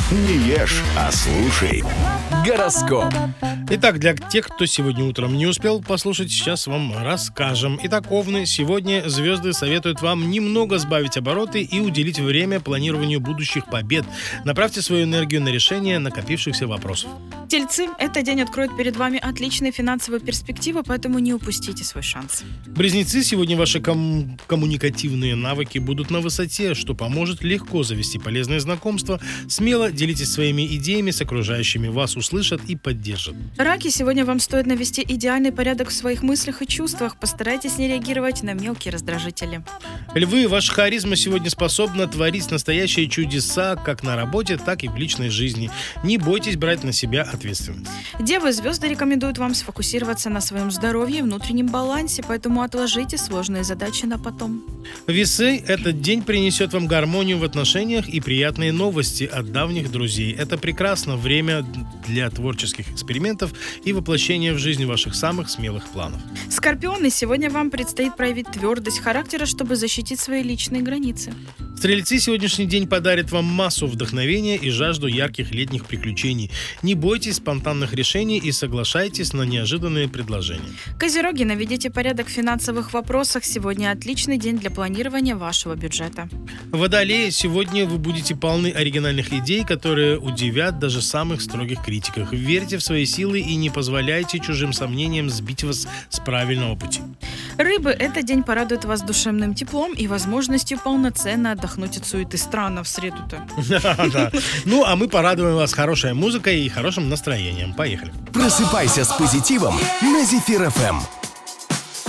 Не ешь, а слушай. Гороскоп. Итак, для тех, кто сегодня утром не успел послушать, сейчас вам расскажем. Итак, Овны, сегодня звезды советуют вам немного сбавить обороты и уделить время планированию будущих побед. Направьте свою энергию на решение накопившихся вопросов. Тельцы, этот день откроет перед вами отличные финансовые перспективы, поэтому не упустите свой шанс. Близнецы, сегодня ваши коммуникативные навыки будут на высоте, что поможет легко завести полезные знакомства. Смело делитесь своими идеями с окружающими, вас услышат и поддержат. Раки, сегодня вам стоит навести идеальный порядок в своих мыслях и чувствах. Постарайтесь не реагировать на мелкие раздражители. Львы, ваша харизма сегодня способна творить настоящие чудеса как на работе, так и в личной жизни. Не бойтесь брать на себя ответственность. Девы, звезды рекомендуют вам сфокусироваться на своем здоровье и внутреннем балансе, поэтому отложите сложные задачи на потом. Весы, этот день принесет вам гармонию в отношениях и приятные новости от давних друзей. Это прекрасно время для творческих экспериментов и воплощения в жизнь ваших самых смелых планов. Скорпионы, сегодня вам предстоит проявить твердость характера, чтобы защитить свои личные границы. Стрельцы, сегодняшний день подарит вам массу вдохновения и жажду ярких летних приключений. Не бойтесь спонтанных решений и соглашайтесь на неожиданные предложения. Козероги, наведите порядок в финансовых вопросах. Сегодня отличный день для планирования вашего бюджета. Водолеи, сегодня вы будете полны оригинальных идей, которые удивят даже самых строгих критиков. Верьте в свои силы и не позволяйте чужим сомнениям сбить вас с правильного пути. Рыбы, этот день порадует вас душевным теплом и возможностью полноценно отдохнуть от суеты. Странно в среду-то. Да. Ну, а мы порадуем вас хорошей музыкой и хорошим настроением. Поехали. Просыпайся с позитивом на Зефир ФМ.